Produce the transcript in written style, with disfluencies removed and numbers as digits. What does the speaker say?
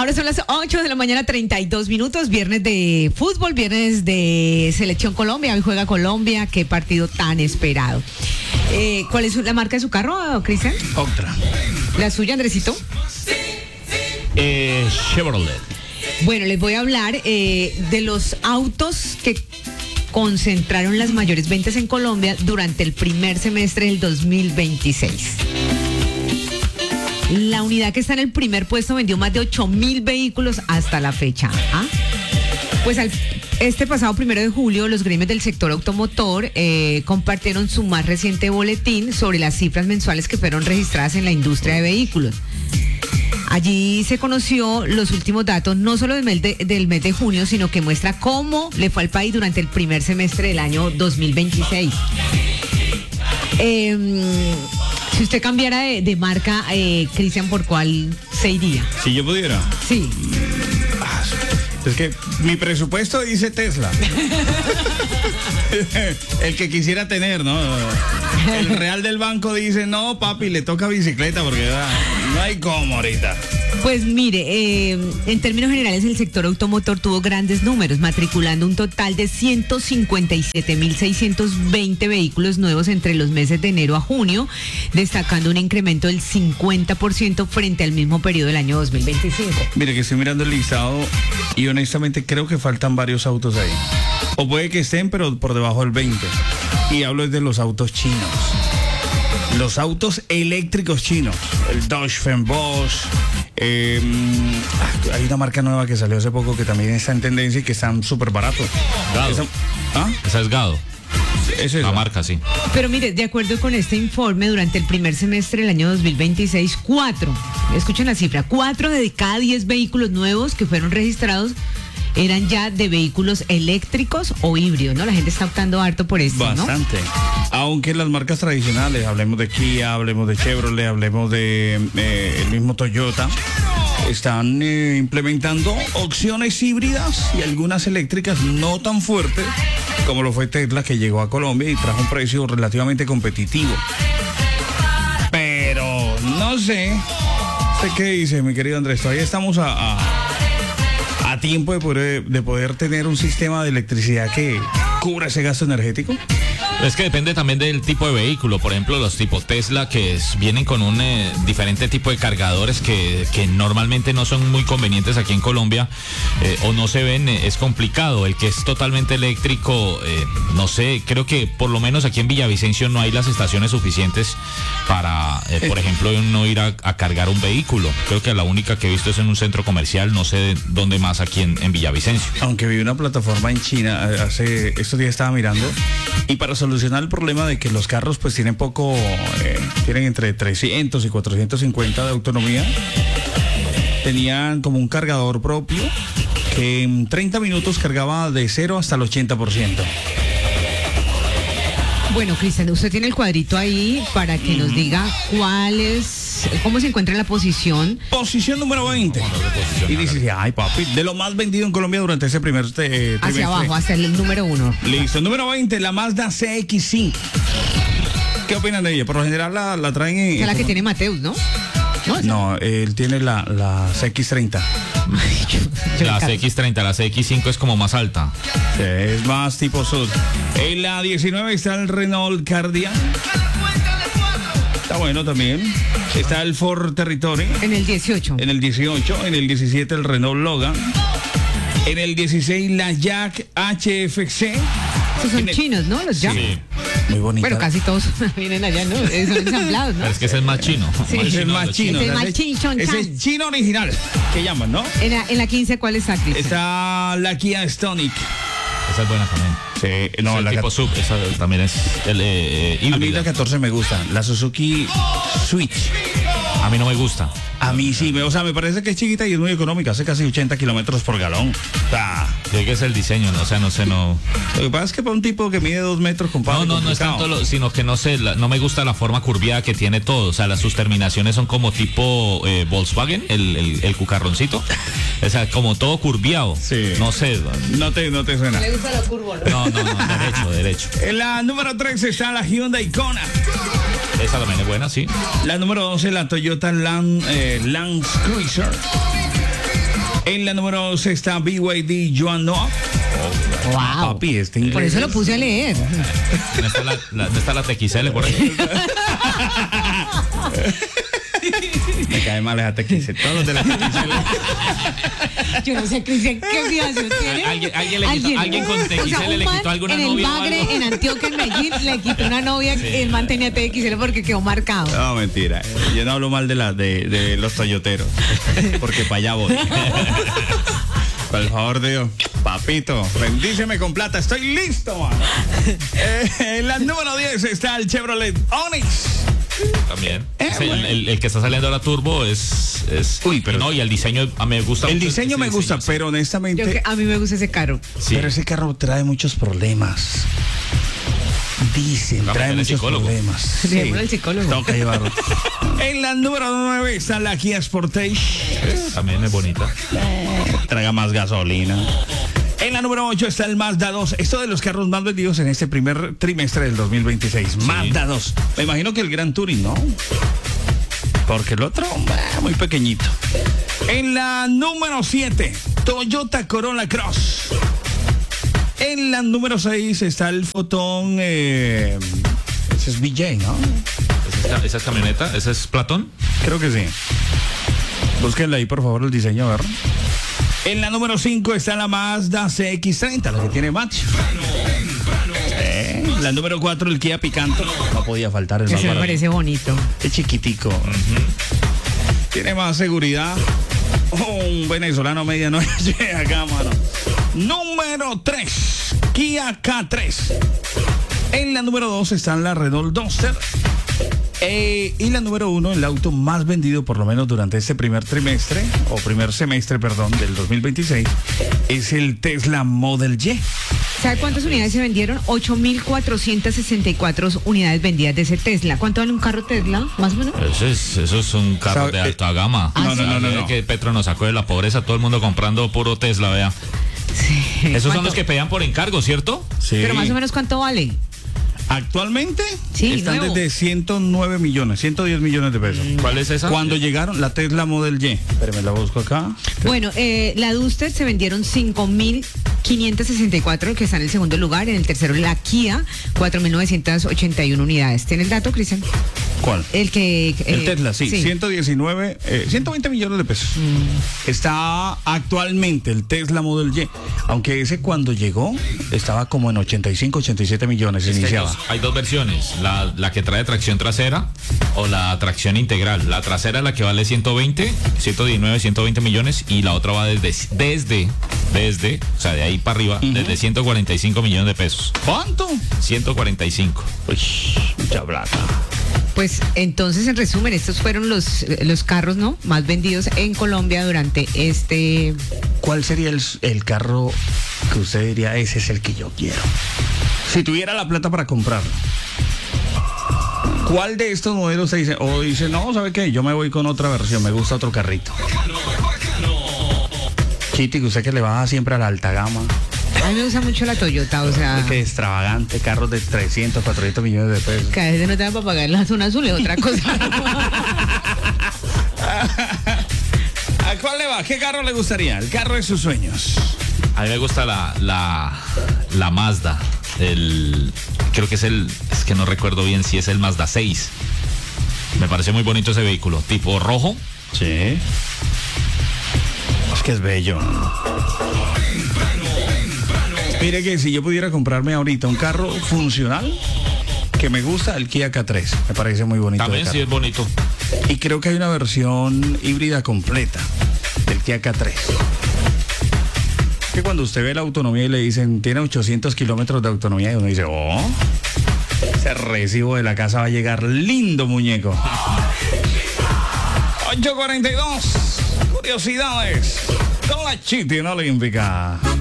Ahora son las 8 de la mañana, 32 minutos, viernes de fútbol, viernes de Selección Colombia. Hoy juega Colombia, qué partido tan esperado. ¿Cuál es la marca de su carro, Cristian? Otra. ¿La suya, Andresito? Chevrolet. Bueno, les voy a hablar de los autos que concentraron las mayores ventas en Colombia durante el primer semestre del 2026. La unidad que está en el primer puesto vendió más de 8,000 vehículos hasta la fecha. ¿Ah? Pues este pasado 1 de julio, los gremios del sector automotor compartieron su más reciente boletín sobre las cifras mensuales que fueron registradas en la industria de vehículos. Allí se conoció los últimos datos, no solo del mes de junio, sino que muestra cómo le fue al país durante el primer semestre del año 2026. Si usted cambiara de marca, Cristian, ¿por cuál se iría? Si yo pudiera. Sí. Es que mi presupuesto dice Tesla. El que quisiera tener, ¿no? El real del banco dice, no, papi, le toca bicicleta porque no hay cómo ahorita. Pues mire, en términos generales el sector automotor tuvo grandes números, matriculando un total de 157,620 vehículos nuevos entre los meses de enero a junio, destacando un incremento del 50% frente al mismo periodo del año 2025. Mire que estoy mirando el listado y honestamente creo que faltan varios autos ahí. O puede que estén, pero por debajo del 20. Y hablo de los autos chinos. Los autos eléctricos chinos. El Dodge Bosch. Hay una marca nueva que salió hace poco que también está en tendencia y que están súper baratos. Gado. Esa es Gado. Es la marca, sí. Pero mire, de acuerdo con este informe, durante el primer semestre del año 2026, escuchen la cifra, 4 de cada 10 vehículos nuevos que fueron registrados eran ya de vehículos eléctricos o híbridos, ¿no? La gente está optando harto por esto, ¿no? Bastante. Aunque las marcas tradicionales, hablemos de Kia, hablemos de Chevrolet, hablemos de el mismo Toyota, están implementando opciones híbridas y algunas eléctricas no tan fuertes como lo fue Tesla, que llegó a Colombia y trajo un precio relativamente competitivo. Pero no sé, ¿usted qué dice, mi querido Andrés? Todavía estamos a tiempo de poder tener un sistema de electricidad que cubra ese gasto energético. Es que depende también del tipo de vehículo. Por ejemplo, los tipos Tesla que vienen con un diferente tipo de cargadores que normalmente no son muy convenientes aquí en Colombia o no se ven, es complicado. El que es totalmente eléctrico, no sé, creo que por lo menos aquí en Villavicencio no hay las estaciones suficientes para, por ejemplo, uno ir a cargar un vehículo. Creo que la única que he visto es en un centro comercial, no sé dónde más aquí en Villavicencio. Aunque vi una plataforma en China, estos días estaba mirando, y para solucionar el problema de que los carros pues tienen tienen entre 300 y 450 de autonomía, tenían como un cargador propio que en 30 minutos cargaba de 0 hasta el 80%. Bueno, Cristian, usted tiene el cuadrito ahí para que nos diga cómo se encuentra en la posición. Posición número 20. Y dice, ay papi, de lo más vendido en Colombia durante ese primer trimestre. Hacia abajo, hasta el número 1. Listo, número 20, la Mazda CX-5. ¿Qué opinan de ella? Por lo general la traen en... Es la que tiene Mateus, ¿no? No, él tiene la CX-30. La CX-30, la CX-5 es como más alta. Sí, es más tipo sud. En la 19 está el Renault Kardian. Está bueno también. Está el Ford Territory. En el 18. En el 18. En el 17 el Renault Logan. En el 16 la Jack HFC. Esos son chinos, ¿no? Los Jack. Sí. Muy bonita. Bueno, casi todos vienen allá, ¿no? Son ensamblados, ¿no? Pero es que ese es más chino. Sí. Es el más chino. Es el más chino. Ese es chino original, que llaman, ¿no? En la 15, ¿cuál está, Cristian? Está la Kia Stonic. Esa es buena también. Sí, no, el la tipo sub, esa también es híbrida. A mí la 14 me gusta, la Suzuki Switch. A mí no me gusta. A mí sí, me parece que es chiquita y es muy económica, hace casi 80 kilómetros por galón. Creo que es el diseño, ¿no? O sea, no sé, no. Lo que pasa es que para un tipo que mide 2 metros, compadre. No es tanto, sino que no sé, no me gusta la forma curviada que tiene todo. O sea, sus terminaciones son como tipo Volkswagen, el cucarroncito. O sea, como todo curviado. Sí. No sé. No te suena. Le gusta la curva, ¿no? No, derecho. En la número 13 está la Hyundai Kona. Esa también es buena, sí. La número 12, la Toyota Land Cruiser. En la número 2 está BYD Joan Noah. Wow. Papi, este inglés. Por eso lo puse a leer. ¿No está la TXL por ahí? Me cae mal esa TXL. Todos los de la TXL. Yo no sé, Cristian, ¿qué fijación tiene? Alguien con TXL le quitó alguna novia. En el o Bagre, algo. en Antioquia, en Medellín, le quitó una novia. El man tenía TXL porque quedó marcado. No, mentira. Yo no hablo mal de los toyoteros. Porque para allá voy. Por el favor de Dios. Papito, bendíceme con plata. Estoy listo, man. En la número 10 está el Chevrolet Onix. También. Sí, el que está saliendo ahora turbo es Uy, pero- y no, y el diseño me gusta El mucho diseño ese me gusta, diseño, pero honestamente. A mí me gusta ese carro. sí. Pero ese carro trae muchos problemas. Dicen, Vamos trae con el muchos psicólogo. problemas. Llevémoslo al psicólogo. Toca llevarlo. En la número 9 está la Kia Sportage. También es bonita. Traga más gasolina. En la número 8 está el Mazda 2. Esto de los carros más vendidos en este primer trimestre del 2026. Mazda 2. Me imagino que el Gran Touring, ¿no? Porque el otro, muy pequeñito. En la número 7, Toyota Corolla Cross. En la número 6 está el Fotón. Ese es BJ, ¿no? ¿Esa es camioneta? ¿Ese es Platón? Creo que sí. Búsquenle ahí, por favor, el diseño, a ver. En la número 5 está la Mazda CX-30, la que tiene match. La número 4, el Kia Picanto. No podía faltar el más Eso me barato. parece bonito. Es chiquitico. Tiene más seguridad. Un venezolano mediano llega acá, mano. Número 3, Kia K3. En la número 2 está la Renault Duster. Y la número 1, el auto más vendido, por lo menos durante este primer trimestre, o primer semestre, perdón, del 2026, es el Tesla Model Y. ¿Sabe cuántas unidades se vendieron? 8.464 unidades vendidas de ese Tesla. ¿Cuánto vale un carro Tesla? Más o menos. Eso es un carro ¿Sabe? de alta gama. No, no, no, no, no. Que Petro nos sacó de la pobreza, todo el mundo comprando puro Tesla, vea. Sí. Esos son ¿Cuánto? los que pedían por encargo, ¿cierto? Sí. Pero más o menos, ¿cuánto vale? Actualmente Sí, están nuevo. desde 109 millones, 110 millones de pesos. ¿Cuál es esa? Cuando llegaron la Tesla Model Y, espérame, la busco acá. Bueno, la Duster se vendieron 5.564, que está en el segundo lugar. En el tercero, la Kia, 4.981 unidades. ¿Tiene el dato, Cristian? ¿Cuál? El que... El Tesla, sí, 119, 120 millones de pesos. Está actualmente el Tesla Model Y, aunque ese cuando llegó estaba como en 85, 87 millones, Es que iniciaba. hay dos versiones, la que trae tracción trasera o la tracción integral. La trasera es la que vale 119, 120 millones y la otra va desde, o sea, de ahí para arriba, desde 145 millones de pesos. ¿Cuánto? 145. Uy, mucha plata. Pues entonces, en resumen, estos fueron los carros, ¿no?, más vendidos en Colombia durante este... ¿Cuál sería el carro que usted diría, ese es el que yo quiero? Si tuviera la plata para comprarlo. ¿Cuál de estos modelos se dice? O dice, no, ¿sabe qué? Yo me voy con otra versión, me gusta otro carrito. Chiti, que usted que le baja siempre a la alta gama. A mí me gusta mucho la Toyota, o sea... Qué extravagante, carros de 300, 400 millones de pesos. Cada vez no te da para pagar la zona azul, es otra cosa. ¿A cuál le va? ¿Qué carro le gustaría? El carro de sus sueños. A mí me gusta la Mazda. Creo que es que no recuerdo bien si es el Mazda 6. Me parece muy bonito ese vehículo, tipo rojo. Sí. Es que es bello. Mire que si yo pudiera comprarme ahorita un carro funcional, que me gusta, el Kia K3. Me parece muy bonito. También sí es bonito. Y creo que hay una versión híbrida completa del Kia K3. Que cuando usted ve la autonomía y le dicen, tiene 800 kilómetros de autonomía, y uno dice, oh, ese recibo de la casa va a llegar lindo, muñeco. 8:42, curiosidades con la Chiti en Olímpica.